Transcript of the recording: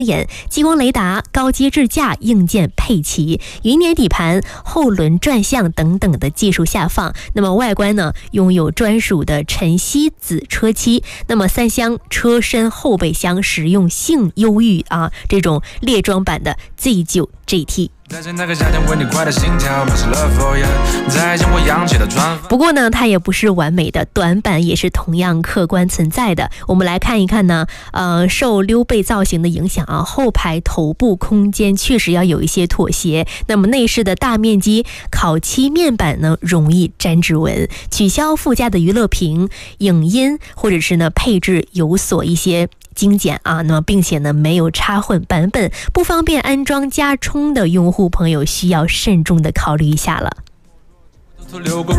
眼、激光雷达、高阶支架硬件配齐、云辇底盘、后轮转向等等的技术下放。那么外观呢，拥有专属的晨曦紫车漆。那么3厢车身后备箱实用性优于这种列装版的 Z9 GT。不过呢，它也不是完美的，短板也是同样客观存在的。我们来看一看呢，受溜背造型的影响后排头部空间确实要有一些妥协。那么内饰的大面积烤漆面板呢，容易沾指纹，取消附加的娱乐屏、影音，或者是呢配置有所一些精简那么并且呢没有插混版本，不方便安装加充的用户朋友需要慎重的考虑一下了。